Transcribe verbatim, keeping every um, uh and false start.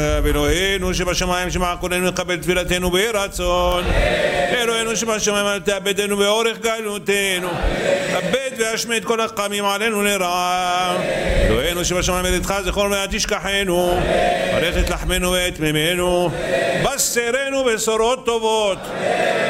אלוהינו שבשמיים, שמע קולנו, לקבל תפילתנו ברצון. אלוהינו שבשמיים, אל תאבדנו באורך גלותנו. אבד והשמד כל הקמים עלינו לרעה. אלוהינו שבשמיים, ידידך זכור ואל תשכחנו. ברך את לחמנו ואת מימינו. בשרנו בשורות טובות.